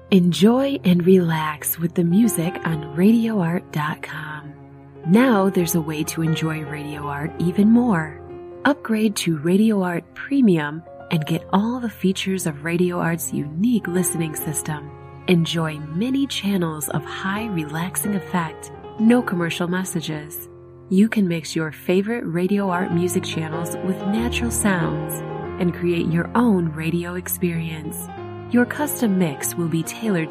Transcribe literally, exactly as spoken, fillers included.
Enjoy and relax with the music on radio art dot com. Now there's a way to enjoy Radio Art even more. Upgrade to Radio Art Premium and get all the features of Radio Art's unique listening system. Enjoy many channels of high relaxing effect, no commercial messages. You can mix your favorite Radio Art music channels with natural sounds and create your own radio experience. Your custom mix will be tailored